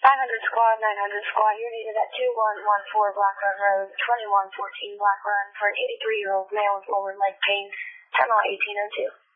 900 squad, 900 squad. You're needed at 2114 Black Run Road, 2114 Black Run for an 83-year-old male with lower leg pain. Terminal 1802.